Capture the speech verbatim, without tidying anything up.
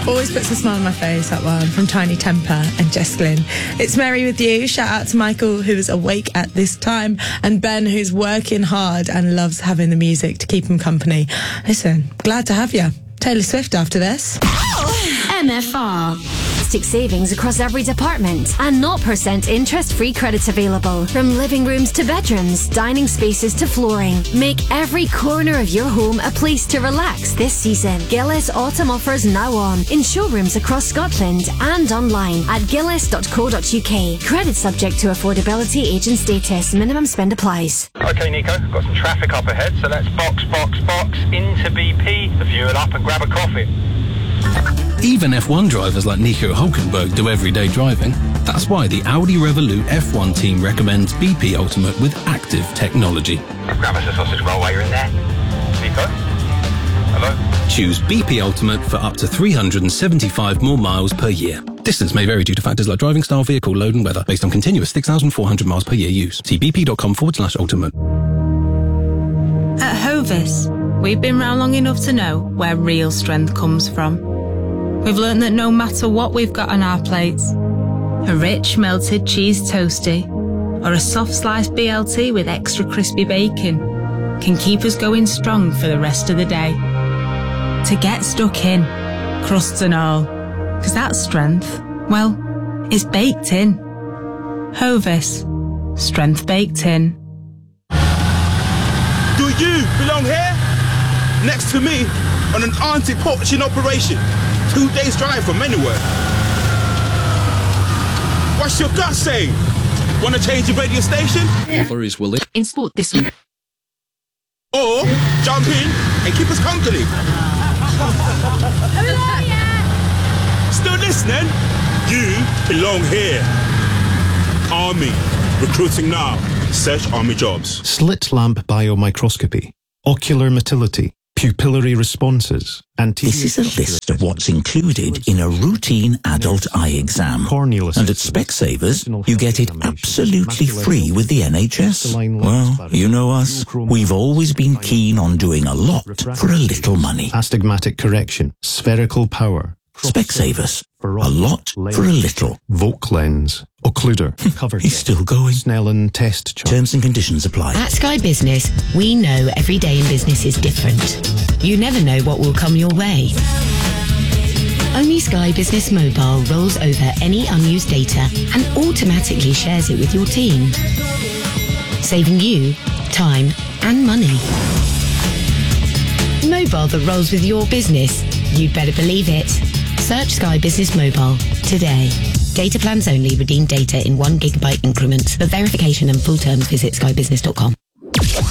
Always puts a smile on my face, that one, from Tiny Temper and Jess Glynn. It's Mary with you. Shout out to Michael, who is awake at this time, and Ben, who's working hard and loves having the music to keep him company. Listen, glad to have you. Taylor Swift after this. M F R. Savings across every department and zero percent interest-free credit available. From living rooms to bedrooms, dining spaces to flooring. Make every corner of your home a place to relax this season. Gillis Autumn offers now on in showrooms across Scotland and online at gillis dot co dot uk. Credit subject to affordability, age and status. Minimum spend applies. Okay, Nico, got some traffic up ahead, so let's box, box, box into B P, the fuel up and grab a coffee. Even F one drivers like Nico Hulkenberg do everyday driving. That's why the Audi Revolut F one team recommends B P Ultimate with active technology. Grab us a sausage roll while you're in there. Nico? Hello? Choose B P Ultimate for up to three hundred seventy-five more miles per year. Distance may vary due to factors like driving style, vehicle load and weather, based on continuous six thousand four hundred miles per year use. See bp.com forward slash ultimate. At Hovis, we've been round long enough to know where real strength comes from. We've learned that no matter what we've got on our plates, a rich melted cheese toastie or a soft sliced B L T with extra crispy bacon can keep us going strong for the rest of the day. To get stuck in, crusts and all, because that strength, well, is baked in. Hovis, strength baked in. Do you belong here? Next to me on an anti-poaching operation. Two days drive from anywhere. What's your gut saying? Want to change your radio station? Lorries will live In sport this week. Or jump in and keep us company. Still listening? You belong here. Army. Recruiting now. Search Army jobs. Slit lamp biomicroscopy. Ocular motility. Pupillary responses. This is a list of what's included in a routine adult eye exam. And at Specsavers, you get it absolutely free with the N H S. Well, you know us. We've always been keen on doing a lot for a little money. Astigmatic correction. Spherical power. Specsavers. A lot for a little. Voclens. Occluder. He's still going. Snellen test chart. Terms and conditions apply. At Sky Business, we know every day in business is different. You never know what will come your way. Only Sky Business Mobile rolls over any unused data and automatically shares it with your team, saving you time and money. Mobile that rolls with your business. You'd better believe it. Search Sky Business Mobile today. Data plans only. Redeem data in one gigabyte increments. For verification and full terms, visit sky business dot com.